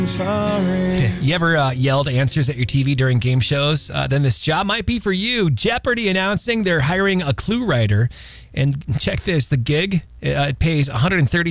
Sorry. You ever yelled answers at your TV during game shows? Then this job might be for you. Jeopardy announcing they're hiring a clue writer. And check this, the gig, it pays $130,000